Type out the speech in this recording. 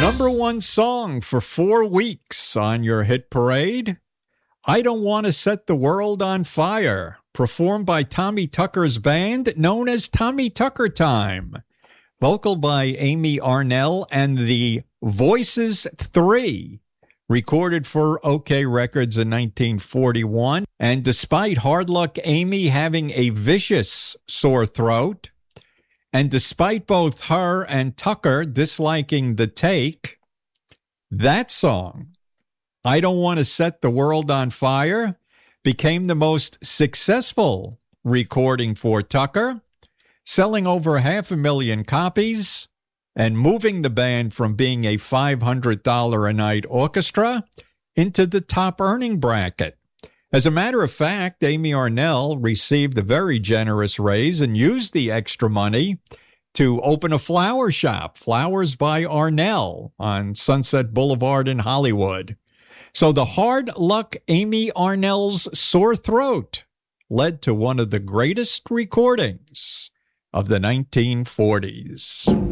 Number one song for 4 weeks on your hit parade, I Don't Want to Set the World on Fire, performed by Tommy Tucker's band known as Tommy Tucker Time. Vocal by Amy Arnell and the Voices 3, recorded for OK Records in 1941. And despite Hard Luck Amy having a vicious sore throat, and despite both her and Tucker disliking the take, that song, I Don't Want to Set the World on Fire, became the most successful recording for Tucker, selling over 500,000 copies and moving the band from being a $500 a night orchestra into the top earning bracket. As a matter of fact, Amy Arnell received a very generous raise and used the extra money to open a flower shop, Flowers by Arnell, on Sunset Boulevard in Hollywood. So the Hard Luck Amy Arnell's sore throat led to one of the greatest recordings of the 1940s.